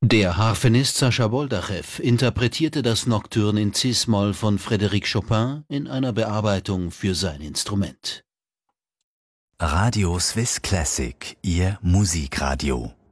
Der Harfenist Sascha Boldachew interpretierte das Nocturne in Cis-Moll von Frédéric Chopin in einer Bearbeitung für sein Instrument. Radio Swiss Classic, Ihr Musikradio.